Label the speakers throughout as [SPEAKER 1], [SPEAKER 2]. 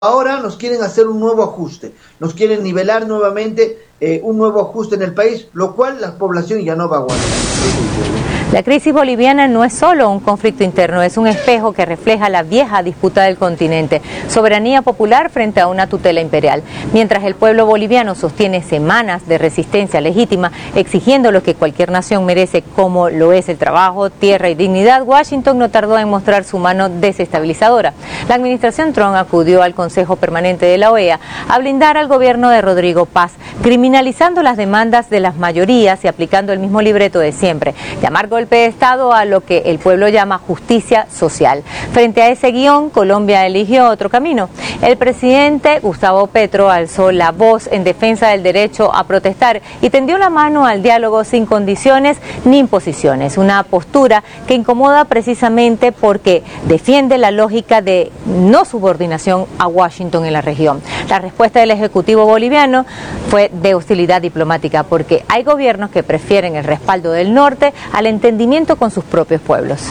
[SPEAKER 1] Ahora nos quieren hacer un nuevo ajuste, nos quieren nivelar nuevamente un nuevo ajuste en el país, lo cual la población ya no va a aguantar.
[SPEAKER 2] La crisis boliviana no es solo un conflicto interno, es un espejo que refleja la vieja disputa del continente, soberanía popular frente a una tutela imperial. Mientras el pueblo boliviano sostiene semanas de resistencia legítima, exigiendo lo que cualquier nación merece, como lo es el trabajo, tierra y dignidad, Washington no tardó en mostrar su mano desestabilizadora. La administración Trump acudió al Consejo Permanente de la OEA a blindar al gobierno de Rodrigo Paz, criminalizando las demandas de las mayorías y aplicando el mismo libreto de siempre, llamar golpe de Estado a lo que el pueblo llama justicia social. Frente a ese guión, Colombia eligió otro camino. El presidente Gustavo Petro alzó la voz en defensa del derecho a protestar y tendió la mano al diálogo sin condiciones ni imposiciones, una postura que incomoda precisamente porque defiende la lógica de no subordinación a Washington en la región. La respuesta del Ejecutivo boliviano fue de hostilidad diplomática porque hay gobiernos que prefieren el respaldo del norte al entendimiento con sus propios pueblos.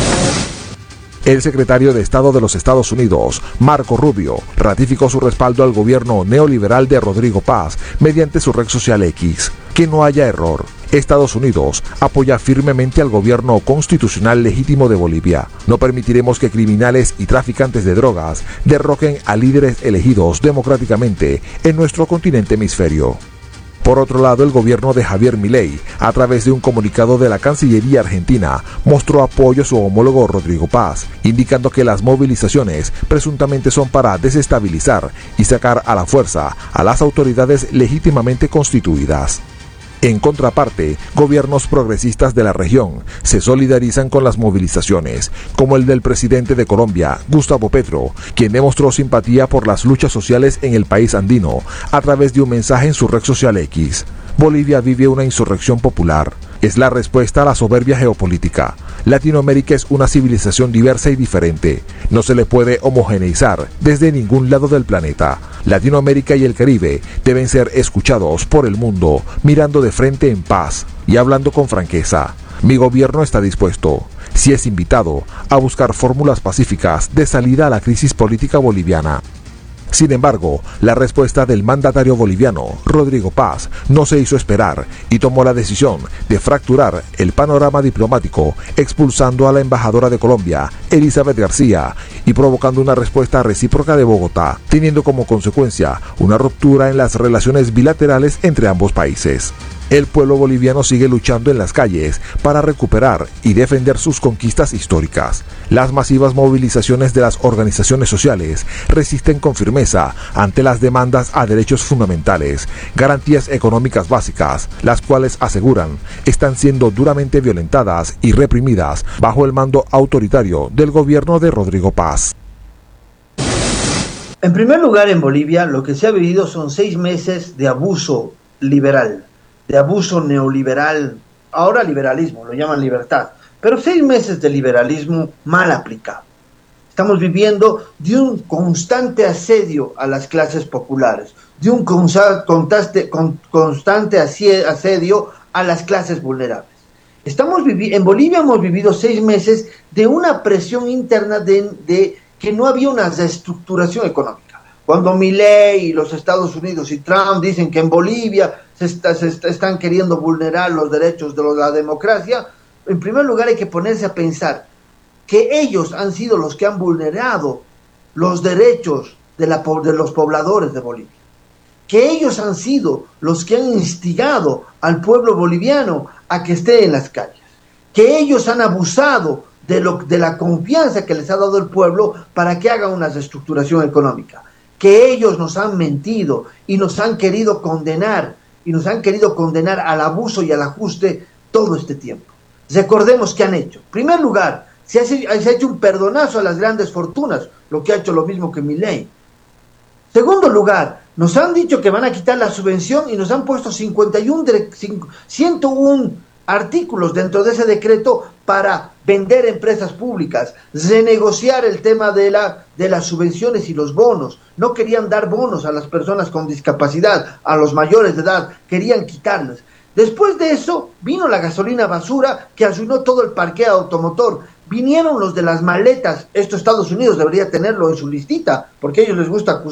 [SPEAKER 3] El secretario de Estado de los Estados Unidos, Marco Rubio, ratificó su respaldo al gobierno neoliberal de Rodrigo Paz mediante su red social X. Que no haya error. Estados Unidos apoya firmemente al gobierno constitucional legítimo de Bolivia. No permitiremos que criminales y traficantes de drogas derroquen a líderes elegidos democráticamente en nuestro continente hemisferio. Por otro lado, el gobierno de Javier Milei, a través de un comunicado de la Cancillería argentina, mostró apoyo a su homólogo Rodrigo Paz, indicando que las movilizaciones presuntamente son para desestabilizar y sacar a la fuerza a las autoridades legítimamente constituidas. En contraparte, gobiernos progresistas de la región se solidarizan con las movilizaciones, como el del presidente de Colombia, Gustavo Petro, quien demostró simpatía por las luchas sociales en el país andino a través de un mensaje en su red social X. Bolivia vive una insurrección popular. Es la respuesta a la soberbia geopolítica. Latinoamérica es una civilización diversa y diferente. No se le puede homogeneizar desde ningún lado del planeta. Latinoamérica y el Caribe deben ser escuchados por el mundo, mirando de frente en paz y hablando con franqueza. Mi gobierno está dispuesto, si es invitado, a buscar fórmulas pacíficas de salida a la crisis política boliviana. Sin embargo, la respuesta del mandatario boliviano, Rodrigo Paz, no se hizo esperar y tomó la decisión de fracturar el panorama diplomático, expulsando a la embajadora de Colombia, Elizabeth García, y provocando una respuesta recíproca de Bogotá, teniendo como consecuencia una ruptura en las relaciones bilaterales entre ambos países. El pueblo boliviano sigue luchando en las calles para recuperar y defender sus conquistas históricas. Las masivas movilizaciones de las organizaciones sociales resisten con firmeza ante las demandas a derechos fundamentales, garantías económicas básicas, las cuales aseguran están siendo duramente violentadas y reprimidas bajo el mando autoritario del gobierno de Rodrigo Paz.
[SPEAKER 1] En primer lugar, en Bolivia lo que se ha vivido son 6 meses de abuso liberal, de abuso neoliberal, ahora liberalismo, lo llaman libertad, pero 6 meses de liberalismo mal aplicado. Estamos viviendo de un constante asedio a las clases populares, de un constante asedio a las clases vulnerables. En Bolivia hemos vivido 6 meses de una presión interna de que no había una reestructuración económica. Cuando Milei y los Estados Unidos y Trump dicen que en Bolivia se están queriendo vulnerar los derechos de la democracia, en primer lugar hay que ponerse a pensar que ellos han sido los que han vulnerado los derechos de los pobladores de Bolivia, que ellos han sido los que han instigado al pueblo boliviano a que esté en las calles, que ellos han abusado de la confianza que les ha dado el pueblo para que hagan una reestructuración económica, que ellos nos han mentido y nos han querido condenar al abuso y al ajuste todo este tiempo. Recordemos qué han hecho. En primer lugar, se ha hecho un perdonazo a las grandes fortunas, lo que ha hecho lo mismo que Milei. Segundo lugar, nos han dicho que van a quitar la subvención y nos han puesto 101 artículos dentro de ese decreto para vender empresas públicas, renegociar el tema de las subvenciones y los bonos. No querían dar bonos a las personas con discapacidad, a los mayores de edad, querían quitarles. Después de eso vino la gasolina basura que arruinó todo el parqueo automotor. Vinieron los de las maletas, esto Estados Unidos debería tenerlo en su listita, porque a ellos les gusta acusar